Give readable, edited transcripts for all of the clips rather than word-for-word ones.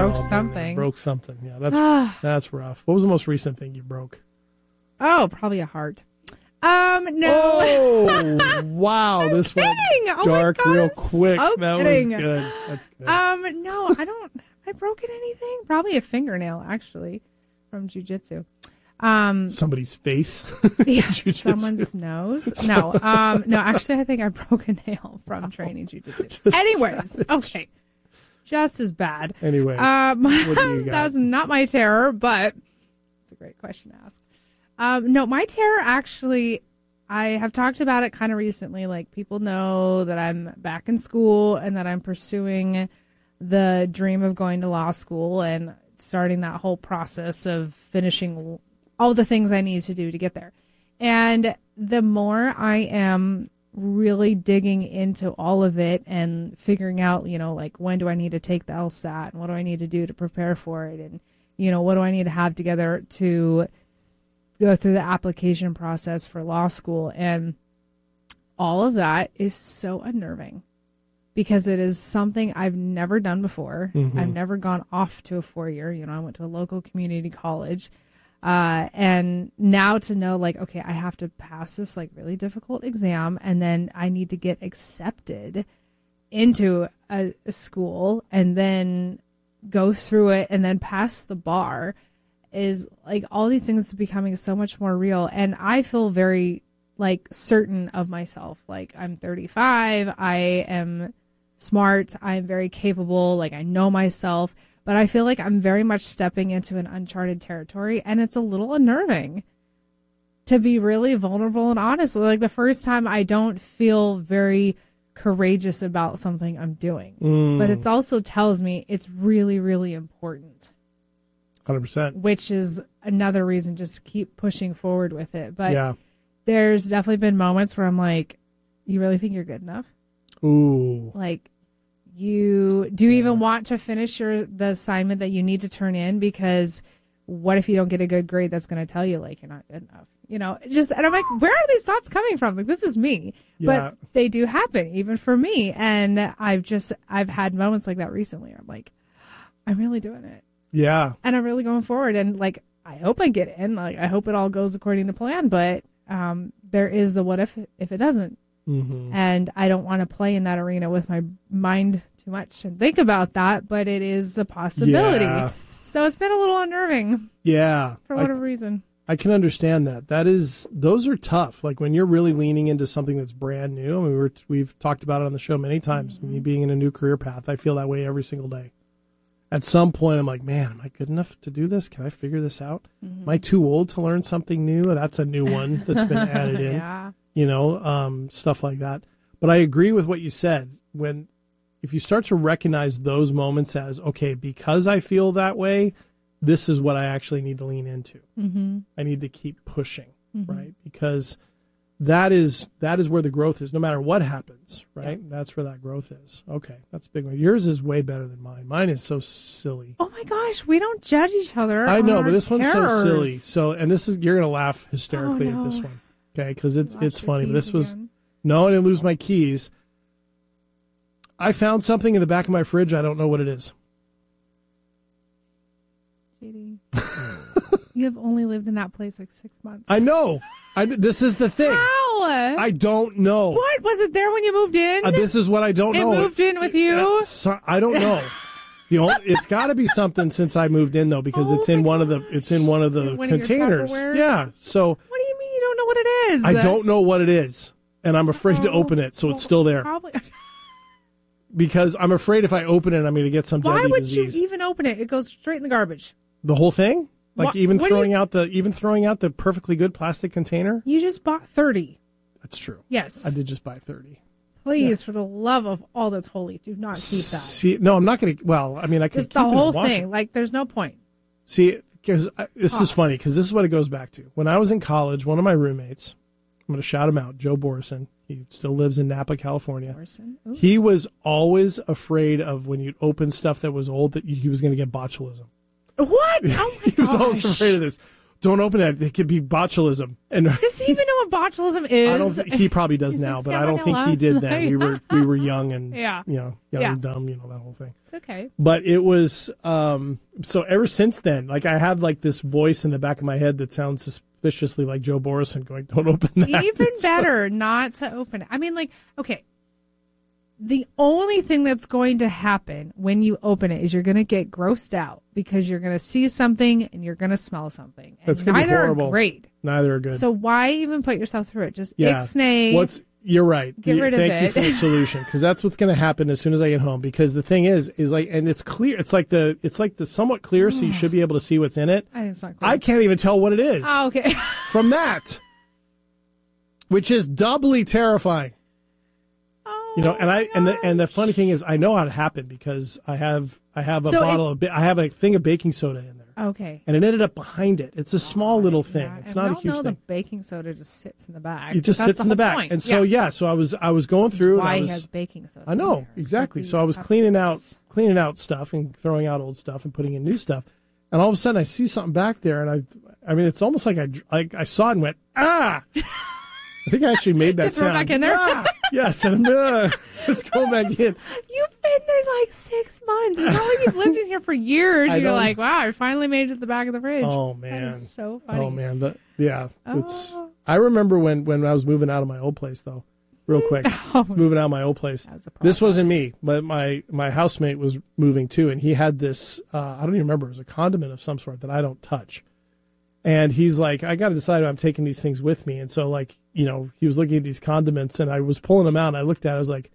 broke something. Broke something. Yeah, that's rough. What was the most recent thing you broke? Oh, probably a heart. No. Oh, wow. This went dark real quick. So that kidding. was good. That's good. No, I don't. Have I broken anything? Probably a fingernail, actually, from jujitsu. Somebody's face. Yeah, someone's nose. No, actually, I think I broke a nail from training jujitsu. Anyways, okay. Just as bad. Anyway, what do you got? That was not my terror, but it's a great question to ask. No, my terror actually, I have talked about it kind of recently. Like, people know that I'm back in school and that I'm pursuing the dream of going to law school and starting that whole process of finishing all the things I need to do to get there. And the more I am really digging into all of it and figuring out, like, when do I need to take the LSAT and what do I need to do to prepare for it? And, what do I need to have together to go through the application process for law school? And all of that is so unnerving because it is something I've never done before. Mm-hmm. I've never gone off to a 4-year. I went to a local community college. And now to know, like, okay, I have to pass this like really difficult exam and then I need to get accepted into a school and then go through it and then pass the bar is like all these things becoming so much more real. And I feel very like certain of myself. Like, I'm 35. I am smart. I'm very capable. Like, I know myself. But I feel like I'm very much stepping into an uncharted territory, and it's a little unnerving to be really vulnerable and honest. Like, the first time I don't feel very courageous about something I'm doing. But it also tells me it's really, really important. 100%. Which is another reason just to keep pushing forward with it. But yeah, there's definitely been moments where I'm like, you really think you're good enough? Ooh. Like, do you even want to finish the assignment that you need to turn in? Because what if you don't get a good grade? That's going to tell you, like, you're not good enough. And I'm like, where are these thoughts coming from? Like, this is me. Yeah. But they do happen, even for me. And I've had moments like that recently. Where I'm like, I'm really doing it. Yeah. And I'm really going forward. And, like, I hope I get in. Like, I hope it all goes according to plan. But there is the what if it doesn't. Mm-hmm. And I don't want to play in that arena with my mind too much and think about that, but it is a possibility. Yeah. So it's been a little unnerving. Yeah. For whatever reason. I can understand that. Those are tough. Like, when you're really leaning into something that's brand new. I mean, we've talked about it on the show many times. Mm-hmm. Me being in a new career path, I feel that way every single day. At some point, I'm like, man, am I good enough to do this? Can I figure this out? Mm-hmm. Am I too old to learn something new? That's a new one that's been added in. Yeah. Stuff like that. But I agree with what you said. If you start to recognize those moments as, okay, because I feel that way, this is what I actually need to lean into. Mm-hmm. I need to keep pushing, right? Because that is where the growth is, no matter what happens, right? Yeah. That's where that growth is. Okay, that's a big one. Yours is way better than mine. Mine is so silly. Oh my gosh, we don't judge each other. I know, but this one's so silly. So, and you're going to laugh hysterically at this one. Okay, because it's funny. But this was no, I didn't lose my keys. I found something in the back of my fridge. I don't know what it is. JD, you have only lived in that place like 6 months. I know. This is the thing. How? I don't know. What was it there when you moved in? This is what I don't know. It moved in with you. I don't know. It's got to be something since I moved in though, because it's in one of the containers. Yeah. So. What do you mean you don't know what it is? I don't know what it is, and I'm afraid to open it, so it's still there. Probably. Because I'm afraid if I open it, I'm going to get some deadly disease. Why would you even open it? It goes straight in the garbage. The whole thing? Like even throwing out the perfectly good plastic container? You just bought 30. That's true. Yes. I did just buy 30. Please, for the love of all that's holy, do not keep that. No, I'm not going to. Well, I mean, I could keep the whole it thing. Like, there's no point. See, because this is funny, because this is what it goes back to. When I was in college, one of my roommates, I'm going to shout him out, Joe Borison. He still lives in Napa, California. He was always afraid of when you'd open stuff that was old that he was going to get botulism. What? Oh my gosh. He was always afraid of this. don't open it. It could be botulism. And Does he even know what botulism is? he probably does Is now, it but I don't think he did then. We were young and Yeah. young and dumb, that whole thing. It's okay. But it was so ever since then, like I have like this voice in the back of my head that sounds suspiciously like Joe Borison going, "Don't open that." Even better not to open it. I mean, like, okay. The only thing that's going to happen when you open it is you're going to get grossed out because you're going to see something and you're going to smell something. And That's gonna be neither horrible. are great. Neither are good. So why even put yourself through it? Just yeah. ixnay. You're right. Get rid of Thank you it. for the solution, because that's what's going to happen as soon as I get home. Because the thing is like, and it's clear. It's like the somewhat clear, so you should be able to see what's in it. I think it's not clear. I can't even tell what it is Oh, okay. from that, which is doubly terrifying. And the funny thing is, I know how it happened because I have a I have a thing of baking soda in there. Okay. And it ended up behind it. It's a small little thing. Yeah, It's and not a we all huge know thing. the baking soda just sits in the bag. It just That's sits in the whole back. point. And so so I was going This is through. why and he has baking soda. I know in there. exactly. Like So I was these cleaning peppers. out stuff and throwing out old stuff and putting in new stuff. And all of a sudden I see something back there, and I mean it's almost like I saw it and went, ah. I think I actually made that Just throw it sound. back in there? Ah! Yes, and let's go back in. You've been there like 6 months. It's not like you've lived in here for years. I You're don't- like, wow, I finally made it to the back of the fridge. Oh That man. is so funny. Oh man, it's. Oh. I remember when I was moving out of my old place, though. Real quick, Oh. moving out of my old place. That was a This wasn't process. me, but my housemate was moving too, and he had this. I don't even remember. It was a condiment of some sort that I don't touch. And he's like, I got to decide if I'm taking these things with me. And so, like, he was looking at these condiments, and I was pulling them out. And I looked at it. I was like,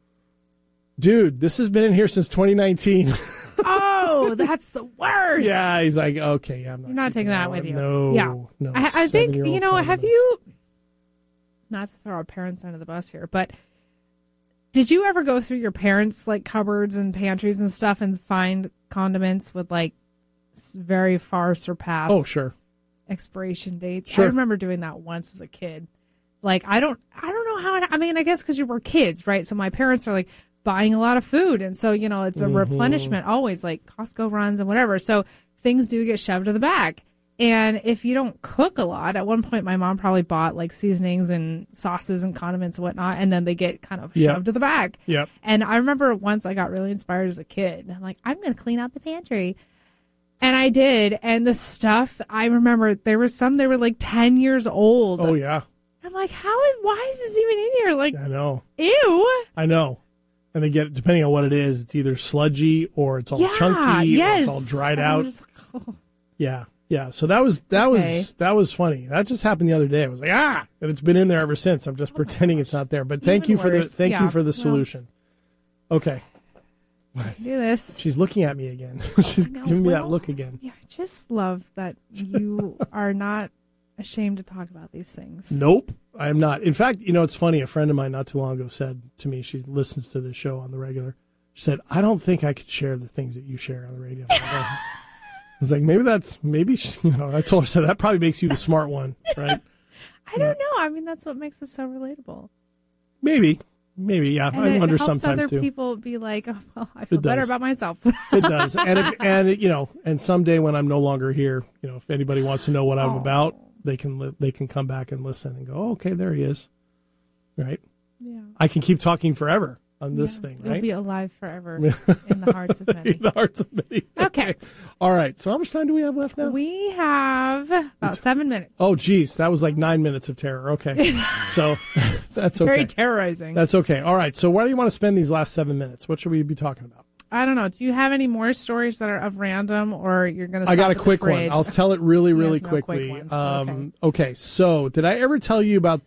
dude, this has been in here since 2019. Oh, that's the worst. Yeah, he's like, okay, yeah, I'm not. You're not taking that with you. No, Yeah. no. I think, 7-year-old have condiments. you, not to throw our parents under the bus here, but did you ever go through your parents' like cupboards and pantries and stuff and find condiments with like very far surpassed Oh, sure. expiration dates? Sure. I remember doing that once as a kid. Like, I don't know how I mean, I guess because you were kids, right? So my parents are like buying a lot of food. And so, it's a replenishment always, like Costco runs and whatever. So things do get shoved to the back. And if you don't cook a lot, at one point my mom probably bought like seasonings and sauces and condiments and whatnot, and then they get kind of Yep. shoved to the back. Yep. And I remember once I got really inspired as a kid. I'm like, I'm going to clean out the pantry. And I did. And the stuff, I remember there was some, they were like 10 years old. Oh, yeah. I'm like, why is this even in here? Like, I know. ew. I know. And they get, depending on what it is, it's either sludgy or it's all chunky yes. or it's all dried And I'm out. just like, oh. Yeah. Yeah. So that was funny. That just happened the other day. I was like, and it's been in there ever since. I'm just pretending it's not there. But thank Even you for worse. thank Yeah. you for the Well. solution. Okay. Do this. She's looking at me again. She's I know. giving me that Well, look again. Yeah, I just love that you are not ashamed to talk about these things. Nope, I am not. In fact, it's funny. A friend of mine not too long ago said to me, she listens to this show on the regular. She said, I don't think I could share the things that you share on the radio. I was like, I told her, so that probably makes you the smart one, right? I don't know. I mean, that's what makes us so relatable. Maybe, yeah. And I it wonder helps sometimes other too. people be like, oh, well, I feel It better does. about myself. It does, and someday when I'm no longer here, if anybody wants to know what I'm about, they can come back and listen and go, oh, okay, there he is, right? Yeah. I can keep talking forever on this thing, You'll right? be alive forever in the hearts of many. In the hearts of many. Okay. All right. So how much time do we have left now? We have about 7 minutes. Oh, geez. That was like 9 minutes of terror. Okay. So that's Very okay. terrorizing. That's okay. All right. So where do you want to spend these last 7 minutes? What should we be talking about? I don't know. Do you have any more stories that are of random, or you're going to? I got a quick one. I'll tell it really, really no quick quickly. ones, but Okay. So did I ever tell you about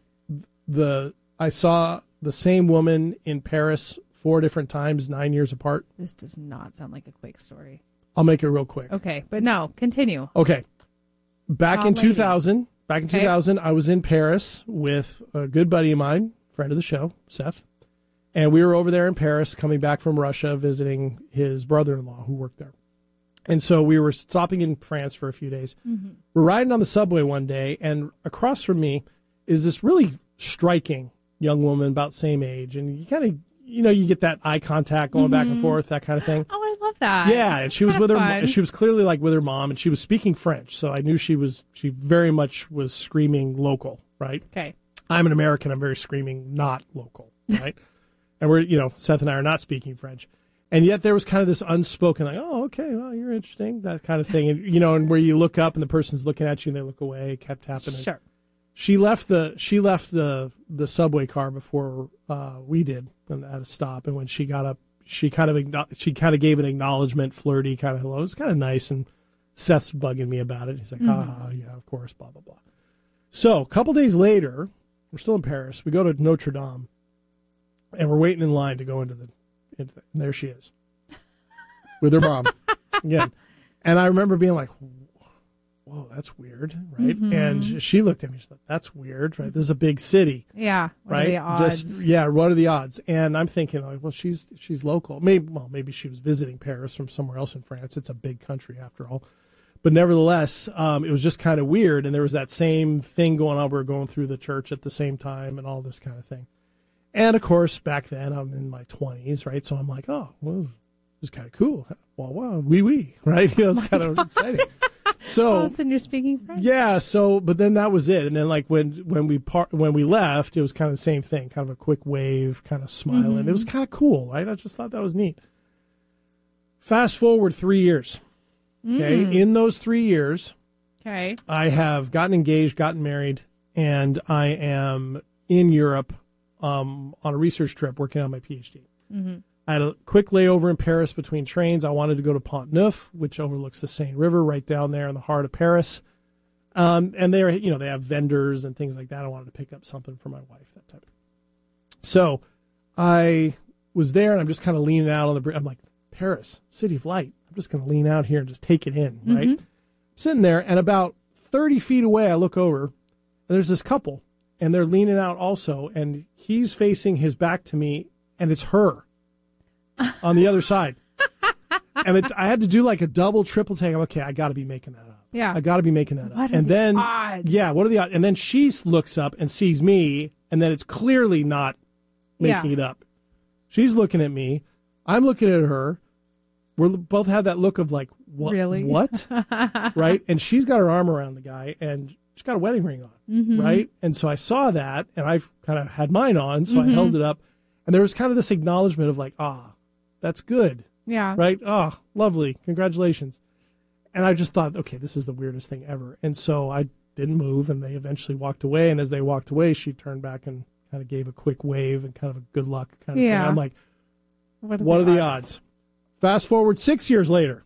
I saw the same woman in Paris 4 different times, 9 years apart? This does not sound like a quick story. I'll make it real quick. Okay, but no, continue. Okay. Back Saw in a lady. 2000, I was in Paris with a good buddy of mine, friend of the show, Seth. And we were over there in Paris, coming back from Russia, visiting his brother-in-law who worked there. And so we were stopping in France for a few days. Mm-hmm. We're riding on the subway one day, and across from me is this really striking young woman about same age. And you kind of, you get that eye contact going back and forth, that kind of thing. Oh, I love that. Yeah, and she was Kinda with her. fun. She was clearly like with her mom, and she was speaking French. So I knew she very much was screaming local, right? Okay. I'm an American. I'm very screaming not local, right? And we're, Seth and I are not speaking French. And yet there was kind of this unspoken, like, oh, okay, well, you're interesting, that kind of thing. And, and where you look up and the person's looking at you and they look away, kept happening. Sure. She left the subway car before we did at a stop. And when she got up, she kind of gave an acknowledgement, flirty kind of hello. It was kind of nice. And Seth's bugging me about it. He's like, yeah, of course, blah, blah, blah. So a couple days later, we're still in Paris. We go to Notre Dame, and we're waiting in line to go into and there she is with her mom again. And I remember being like, whoa, that's weird, right? Mm-hmm. And she looked at me. She's like, that's weird, right? This is a big city. Yeah. What right? are the odds? What are the odds? And I'm thinking, like, well, she's local. Maybe she was visiting Paris from somewhere else in France. It's a big country after all. But nevertheless, it was just kind of weird. And there was that same thing going on. We were going through the church at the same time and all this kind of thing. And, of course, back then, I'm in my 20s, right? So I'm like, oh, well, this is kind of cool. Wow, oui, right? It's kind of exciting. So All of a sudden you're speaking French? Yeah, but then that was it. And then, like, when we left, it was kind of the same thing, kind of a quick wave, kind of smiling. Mm-hmm. It was kind of cool, right? I just thought that was neat. Fast forward 3 years. Okay, in those 3 years, Okay. I have gotten engaged, gotten married, and I am in Europe on a research trip working on my PhD. Mm-hmm. I had a quick layover in Paris between trains. I wanted to go to Pont Neuf, which overlooks the Seine River right down there in the heart of Paris. And they have vendors and things like that. I wanted to pick up something for my wife, that type. So I was there, and I'm just kind of leaning out on the bridge. I'm like, Paris, city of light. I'm just going to lean out here and just take it in, right? Mm-hmm. Sitting there, and about 30 feet away, I look over, and there's this couple, and they're leaning out also, and he's facing his back to me, and it's her on the other side. And I had to do like a double, triple take. I'm okay, I got to be making that up. Yeah. I got to be making that up. What are And the then, odds? yeah, what are the odds? And then she looks up and sees me, and then it's clearly not making it up. She's looking at me. I'm looking at her. We both have that look of like, what? Really? What? Right? And she's got her arm around the guy, and she's got a wedding ring on, right? And so I saw that, and I kind of had mine on, so I held it up. And there was kind of this acknowledgement of like, that's good, Yeah. right? Lovely. Congratulations. And I just thought, okay, this is the weirdest thing ever. And so I didn't move, and they eventually walked away. And as they walked away, she turned back and kind of gave a quick wave and kind of a good luck kind of thing. I'm like, what are the odds? Fast forward 6 years later.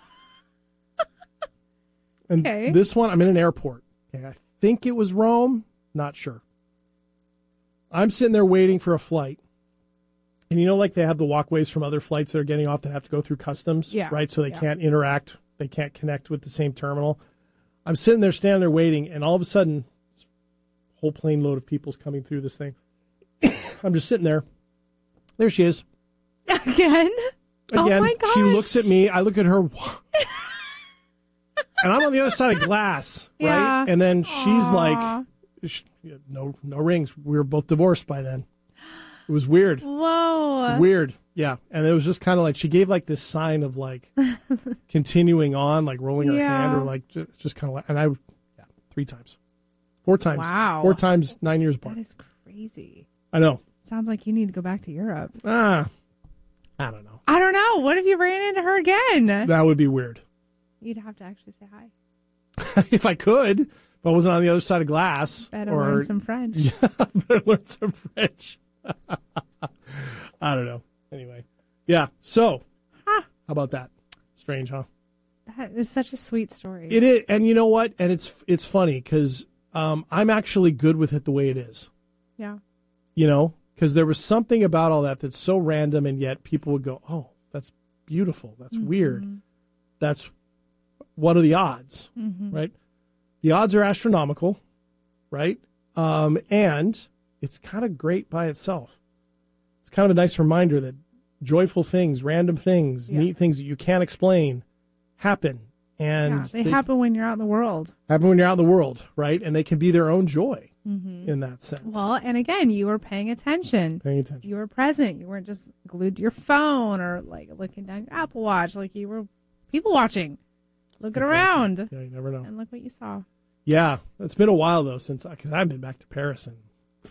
And this one, I'm in an airport. Okay, I think it was Rome. Not sure. I'm sitting there waiting for a flight. And like they have the walkways from other flights that are getting off that have to go through customs, right? So they can't interact. They can't connect with the same terminal. I'm sitting there, standing there waiting, and all of a sudden, a whole plane load of people's coming through this thing. I'm just sitting there. There she is. Again? Oh my gosh. She looks at me. I look at her. And I'm on the other side of glass, right? Yeah. And then she's like, no rings. We were both divorced by then. It was weird. Whoa. Weird. Yeah. And it was just kind of like, she gave like this sign of like continuing on, like rolling her hand or like just kind of like, and 3 times. 4 times. Wow. 4 times, 9 years apart. That is crazy. I know. Sounds like you need to go back to Europe. I don't know. I don't know. What if you ran into her again? That would be weird. You'd have to actually say hi. If I could, if I wasn't on the other side of glass. Better learn some French. Yeah, better learn some French. I don't know. Anyway. Yeah. So, how about that? Strange, huh? That is such a sweet story. It is. And you know what? And it's funny because I'm actually good with it the way it is. Yeah. Because there was something about all that's so random, and yet people would go, oh, that's beautiful. That's weird. That's, what are the odds, right? The odds are astronomical, right? And it's kind of great by itself. It's kind of a nice reminder that joyful things, random things, neat things that you can't explain happen. And they happen when you're out in the world. Happen when you're out in the world, right? And they can be their own joy. in that sense. Well, and again, you were paying attention. You were present. You weren't just glued to your phone or like looking down your Apple Watch. Like you were people watching, looking around. Yeah, you never know. And look what you saw. Yeah, it's been a while though because I've been back to Paris in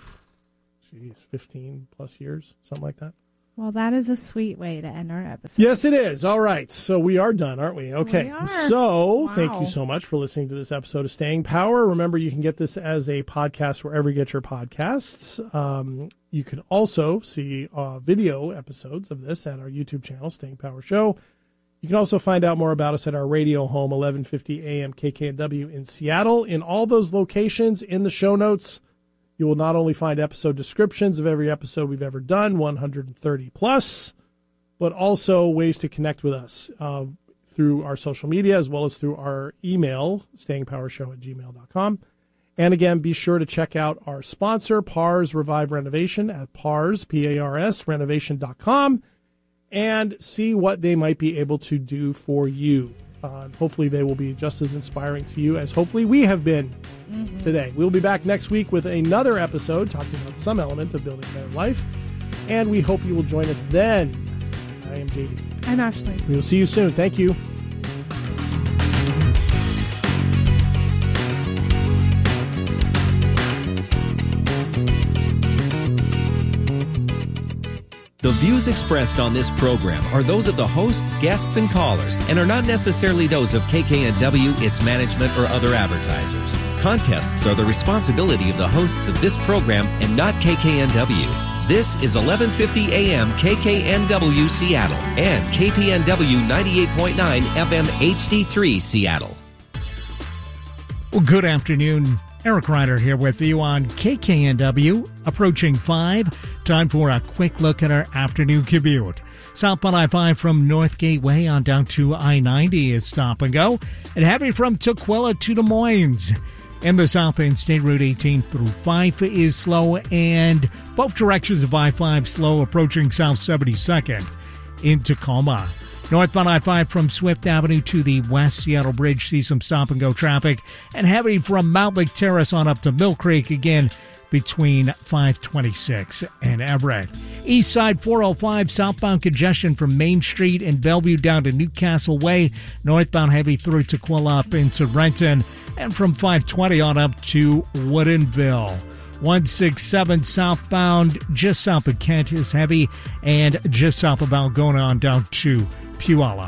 15 plus years, something like that. Well, that is a sweet way to end our episode. Yes, it is. All right. So we are done, aren't we? Okay. We are. So thank you so much for listening to this episode of Staying Power. Remember, you can get this as a podcast wherever you get your podcasts. You can also see video episodes of this at our YouTube channel, Staying Power Show. You can also find out more about us at our radio home, 1150 AM KKNW in Seattle. In all those locations, in the show notes, you will not only find episode descriptions of every episode we've ever done, 130 plus, but also ways to connect with us through our social media as well as through our email, stayingpowershow@gmail.com. And again, be sure to check out our sponsor, PARS Revive Renovation at PARS, P-A-R-S, renovation.com, and see what they might be able to do for you. Hopefully they will be just as inspiring to you as hopefully we have been today. We'll be back next week with another episode talking about some element of building a better life. And we hope you will join us then. I am JD. I'm Ashley. We will see you soon. Thank you. The views expressed on this program are those of the hosts, guests, and callers, and are not necessarily those of KKNW, its management, or other advertisers. Contests are the responsibility of the hosts of this program and not KKNW. This is 1150 AM KKNW Seattle and KPNW 98.9 FM HD3 Seattle. Well, good afternoon. Eric Ryder here with you on KKNW, approaching 5. Time for a quick look at our afternoon commute. Southbound I-5 from North Gateway on down to I-90 is stop and go, and heavy from Tukwila to Des Moines. In the south end, State Route 18 through Fife is slow, and both directions of I-5 slow approaching South 72nd in Tacoma. Northbound I-5 from Swift Avenue to the West Seattle Bridge sees some stop-and-go traffic, and heavy from Mount Lake Terrace on up to Mill Creek, again between 526 and Everett. East Side 405 southbound congestion from Main Street and Bellevue down to Newcastle Way. Northbound heavy through Tukwila up into Renton, and from 520 on up to Woodinville. 167 southbound just south of Kent is heavy, and just south of Algona on down to Puyallup.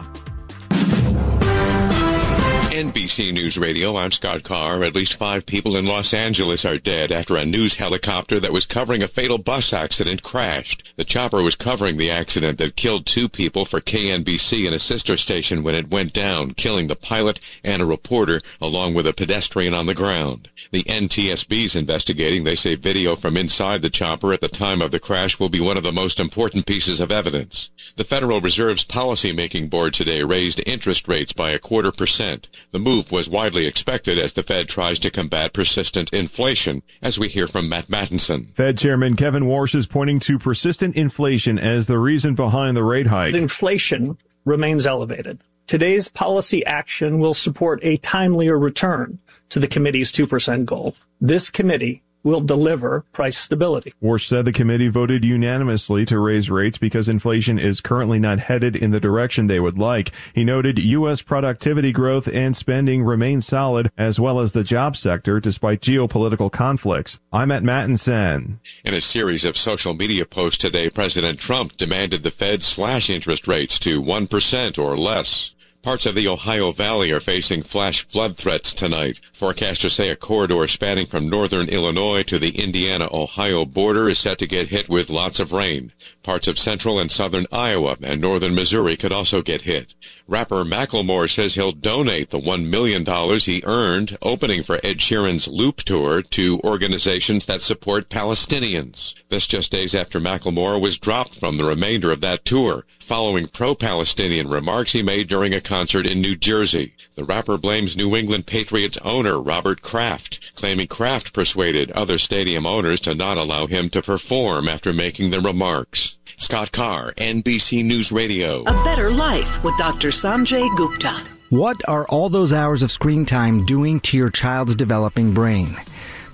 NBC News Radio, I'm Scott Carr. At least 5 people in Los Angeles are dead after a news helicopter that was covering a fatal bus accident crashed. The chopper was covering the accident that killed 2 people for KNBC and a sister station when it went down, killing the pilot and a reporter, along with a pedestrian on the ground. The NTSB is investigating. They say video from inside the chopper at the time of the crash will be one of the most important pieces of evidence. The Federal Reserve's policymaking board today raised interest rates by 0.25%. The move was widely expected as the Fed tries to combat persistent inflation, as we hear from Matt Mattinson. Fed Chairman Kevin Warsh is pointing to persistent inflation as the reason behind the rate hike. Inflation remains elevated. Today's policy action will support a timelier return to the committee's 2% goal. This committee will deliver price stability. Warsh said the committee voted unanimously to raise rates because inflation is currently not headed in the direction they would like. He noted U.S. productivity growth and spending remain solid, as well as the job sector, despite geopolitical conflicts. I'm at Mattinson. In a series of social media posts today, President Trump demanded the Fed slash interest rates to 1% or less. Parts of the Ohio Valley are facing flash flood threats tonight. Forecasters say a corridor spanning from northern Illinois to the Indiana-Ohio border is set to get hit with lots of rain. Parts of central and southern Iowa and northern Missouri could also get hit. Rapper Macklemore says he'll donate the $1 million he earned opening for Ed Sheeran's Loop Tour to organizations that support Palestinians. This just days after Macklemore was dropped from the remainder of that tour, following pro-Palestinian remarks he made during a concert in New Jersey. The rapper blames New England Patriots owner Robert Kraft, claiming Kraft persuaded other stadium owners to not allow him to perform after making the remarks. Scott Carr, NBC News Radio. A Better Life with Dr. Sanjay Gupta. What are all those hours of screen time doing to your child's developing brain?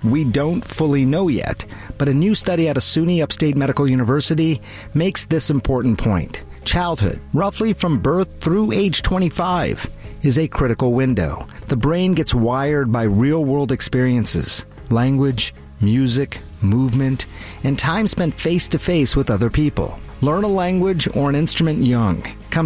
we don't fully know yet, but a new study out of SUNY Upstate Medical University makes this important point. Childhood, roughly from birth through age 25, is a critical window. The brain gets wired by real-world experiences, language, music, movement, and time spent face-to-face with other people. Learn a language or an instrument young. Come